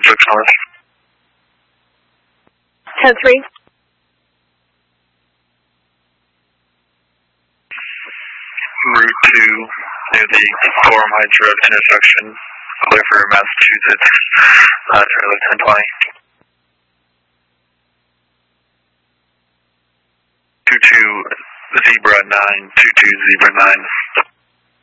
6 North. 10-3. Route 2 near the Gorham Heights Road intersection, Clifford, Massachusetts, trailer 1020. 22 Zebra 9, 22 Zebra 9.